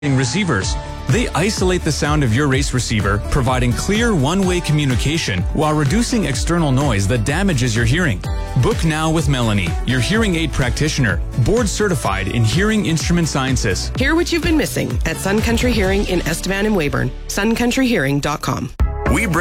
receivers. They isolate the sound of your race receiver, providing clear one-way communication while reducing external noise that damages your hearing. Book now with Melanie, your hearing aid practitioner, board certified in hearing instrument sciences. Hear what you've been missing at Sun Country Hearing in Estevan and Weyburn. SunCountryHearing.com. We bring